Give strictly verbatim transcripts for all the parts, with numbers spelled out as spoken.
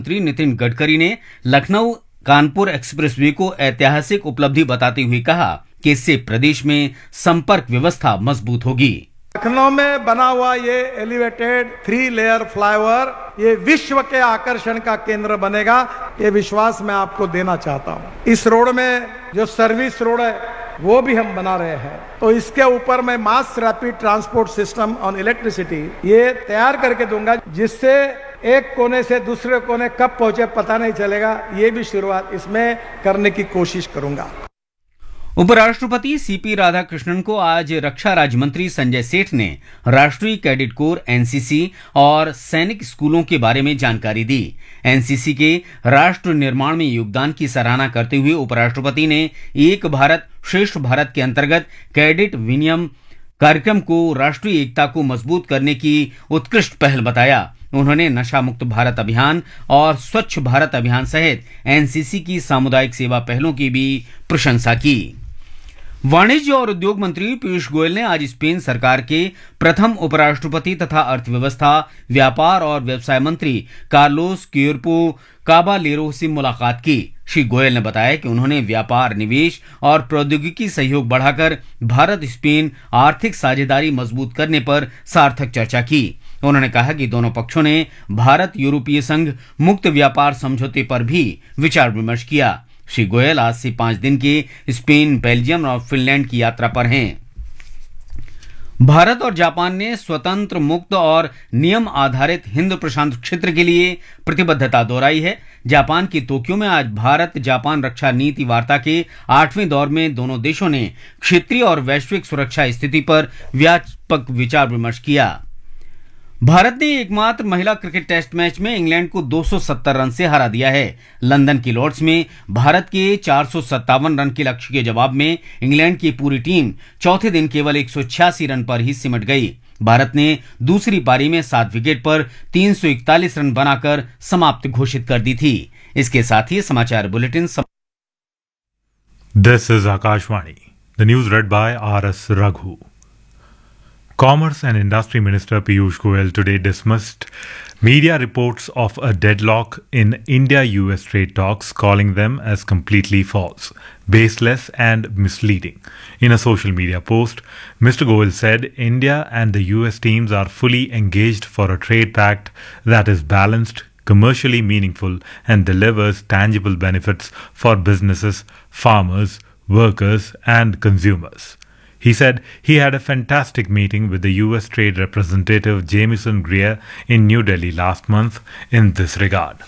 मंत्री नितिन गडकरी ने लखनऊ कानपुर एक्सप्रेसवे को ऐतिहासिक उपलब्धि बताते हुए कहा कि इससे प्रदेश में संपर्क व्यवस्था मजबूत होगी। लखनऊ में बना हुआ ये एलिवेटेड थ्री लेयर फ्लाईओवर ये विश्व के आकर्षण का केंद्र बनेगा, ये विश्वास मैं आपको देना चाहता हूँ। इस रोड में जो सर्विस रोड है वो भी हम बना रहे हैं, तो इसके ऊपर मैं mass rapid transport system on electricity ये तैयार करके दूंगा, जिससे एक कोने से दूसरे कोने कब पहुंचे पता नहीं चलेगा। ये भी शुरुआत इसमें करने की कोशिश करूंगा। उपराष्ट्रपति सीपी राधाकृष्णन को आज रक्षा राज्य मंत्री संजय सेठ ने राष्ट्रीय कैडेट कोर एनसीसी और सैनिक स्कूलों के बारे में जानकारी दी। एनसीसी के राष्ट्र निर्माण में योगदान की सराहना करते हुए उपराष्ट्रपति ने एक भारत श्रेष्ठ भारत के अंतर्गत कैडेट विनियम कार्यक्रम को राष्ट्रीय एकता को मजबूत करने की उत्कृष्ट पहल बताया। उन्होंने नशा मुक्त भारत अभियान और स्वच्छ भारत अभियान सहित एनसीसी की सामुदायिक सेवा पहलों की भी प्रशंसा की। वाणिज्य और उद्योग मंत्री पीयूष गोयल ने आज स्पेन सरकार के प्रथम उपराष्ट्रपति तथा अर्थव्यवस्था, व्यापार और व्यवसाय मंत्री कार्लोस क्विर्पो काबालेरो से मुलाकात की। श्री गोयल ने बताया कि उन्होंने व्यापार, निवेश और प्रौद्योगिकी सहयोग बढ़ाकर भारत स्पेन आर्थिक साझेदारी मजबूत करने पर सार्थक चर्चा की। उन्होंने कहा कि दोनों पक्षों ने भारत यूरोपीय संघ मुक्त व्यापार समझौते पर भी विचार विमर्श किया। श्री गोयल आज से पांच दिन के स्पेन, बेल्जियम और फिनलैंड की यात्रा पर हैं। भारत और जापान ने स्वतंत्र, मुक्त और नियम आधारित हिंद प्रशांत क्षेत्र के लिए प्रतिबद्धता दोहराई है। जापान की तोक्यो में आज भारत जापान रक्षा नीति वार्ता के आठवें दौर में दोनों देशों ने क्षेत्रीय और वैश्विक सुरक्षा स्थिति पर व्यापक विचार विमर्श किया। भारत ने एकमात्र महिला क्रिकेट टेस्ट मैच में इंग्लैंड को दो सौ सत्तर रन से हरा दिया है। लंदन की लॉर्ड्स में भारत के चार सौ सत्तावन रन के लक्ष्य के जवाब में इंग्लैंड की पूरी टीम चौथे दिन केवल एक सौ छियासी रन पर ही सिमट गई। भारत ने दूसरी पारी में सात विकेट पर तीन सौ इकतालीस रन बनाकर समाप्ति घोषित कर दी थी। इसके साथ ही समाचार bulletin some... This is Akashvani. The news read by R S Raghu. Commerce and Industry Minister Piyush Goyal today dismissed media reports of a deadlock in India-U S trade talks, calling them as completely false, baseless and misleading. In a social media post, Mister Goyal said India and the U S teams are fully engaged for a trade pact that is balanced, commercially meaningful and delivers tangible benefits for businesses, farmers, workers and consumers. He said he had a fantastic meeting with the U S Trade Representative Jamieson Greer in New Delhi last month in this regard.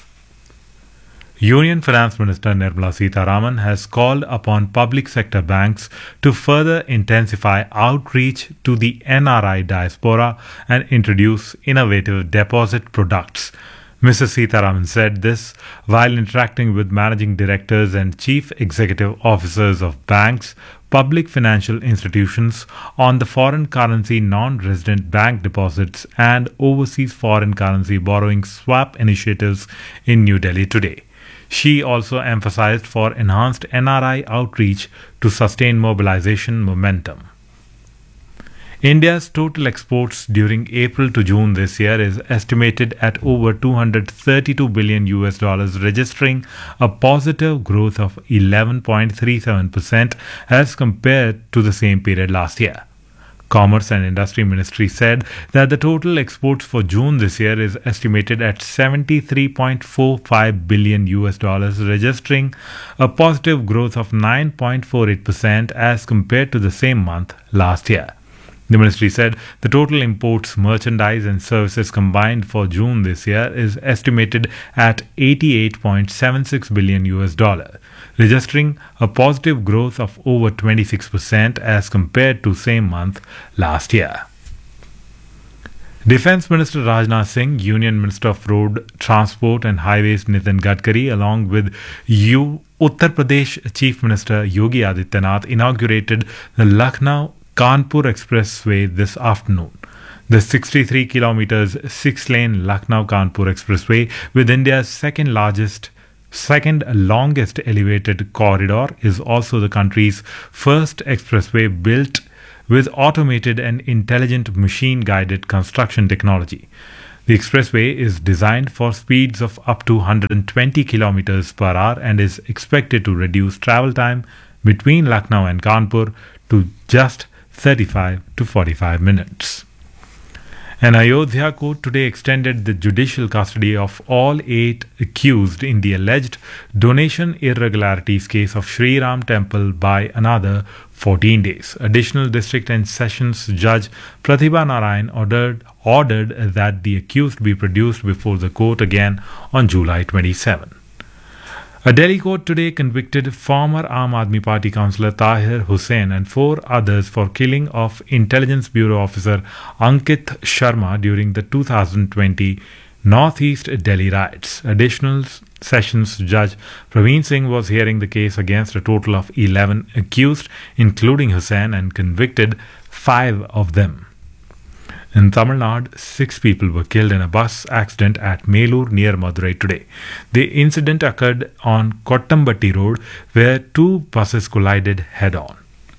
Union Finance Minister Nirmala Sitharaman has called upon public sector banks to further intensify outreach to the N R I diaspora and introduce innovative deposit products. Missus Sitharaman said this while interacting with managing directors and chief executive officers of banks, public financial institutions on the foreign currency non-resident bank deposits and overseas foreign currency borrowing swap initiatives in New Delhi today. She also emphasized for enhanced N R I outreach to sustain mobilization momentum. India's total exports during April to June this year is estimated at over two hundred thirty-two billion U S dollars, registering a positive growth of eleven point three seven percent as compared to the same period last year. Commerce and Industry Ministry said that the total exports for June this year is estimated at seventy-three point four five billion U S dollars, registering a positive growth of nine point four eight percent as compared to the same month last year. The ministry said the total imports, merchandise and services combined for June this year is estimated at eighty-eight point seven six billion U S dollars, registering a positive growth of over twenty-six percent as compared to same month last year. Defence Minister Rajnath Singh, Union Minister of Road Transport and Highways Nitin Gadkari, along with U Uttar Pradesh Chief Minister Yogi Adityanath inaugurated the Lucknow Kanpur Expressway this afternoon. The sixty-three kilometers six-lane Lucknow-Kanpur Expressway, with India's second largest, second longest elevated corridor, is also the country's first expressway built with automated and intelligent machine-guided construction technology. The expressway is designed for speeds of up to one hundred twenty kilometers per hour and is expected to reduce travel time between Lucknow and Kanpur to just thirty-five to forty-five minutes. An Ayodhya court today extended the judicial custody of all eight accused in the alleged donation irregularities case of Sri Ram Temple by another fourteen days. Additional district and sessions judge Pratibha Narayan ordered, ordered that the accused be produced before the court again on July twenty-seventh. A Delhi court today convicted former Aam Aadmi Party councillor Tahir Hussain and four others for killing of Intelligence Bureau officer Ankit Sharma during the two thousand twenty Northeast Delhi riots. Additional Sessions Judge Praveen Singh was hearing the case against a total of eleven accused, including Hussain, and convicted five of them. In Tamil Nadu, six people were killed in a bus accident at Melur near Madurai today. The incident occurred on Kottambatti Road, where two buses collided head-on.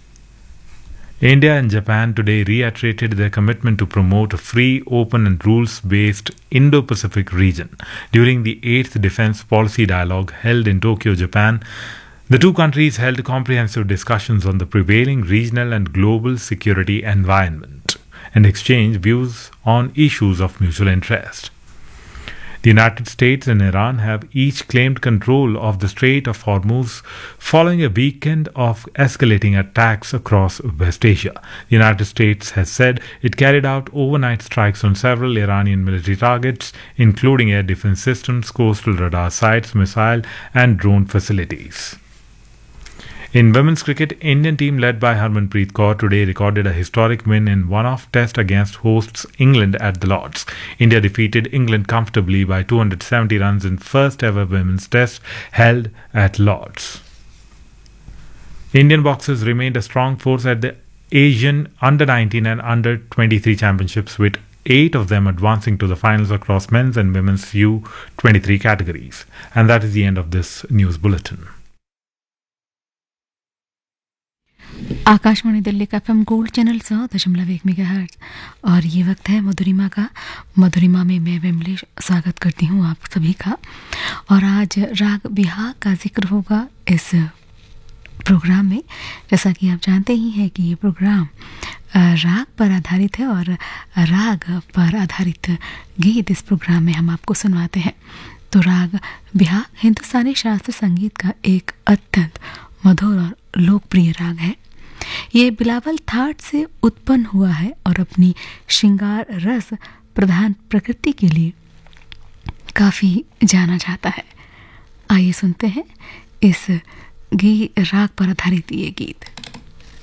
India and Japan today reiterated their commitment to promote a free, open and rules-based Indo-Pacific region. During the eighth Defence Policy Dialogue held in Tokyo, Japan, the two countries held comprehensive discussions on the prevailing regional and global security environment and exchanged views on issues of mutual interest. The United States and Iran have each claimed control of the Strait of Hormuz following a weekend of escalating attacks across West Asia. The United States has said it carried out overnight strikes on several Iranian military targets, including air defense systems, coastal radar sites, missile and drone facilities. In women's cricket, Indian team led by Harmanpreet Kaur today recorded a historic win in one-off test against hosts England at the Lords. India defeated England comfortably by two hundred seventy runs in first ever women's test held at Lords. Indian boxers remained a strong force at the Asian under nineteen and under twenty-three championships, with eight of them advancing to the finals across men's and women's U twenty-three categories. And that is the end of this news bulletin. Akashvani Delhi का FM gold channel सौ दशमलव एक megahertz और ये वक्त है मधुरिमा का। मधुरिमा में मैं विमली स्वागत करती हूँ आप सभी का। और आज राग बिहाग का जिक्र होगा इस प्रोग्राम में। जैसा कि आप जानते ही हैं कि ये प्रोग्राम राग पर आधारित है और राग पर आधारित गीत इस प्रोग्राम में हम आपको सुनवाते हैं। तो राग बिहाग हिंदुस्तानी शास्त्रीय संगीत का एक अत्यंत मधुर और लोकप्रिय राग है। ये बिलावल थाट से उत्पन्न हुआ है और अपनी श्रृंगार रस प्रधान प्रकृति के लिए काफ़ी जाना जाता है। आइए सुनते हैं इस गी राग पर आधारित ये गीत।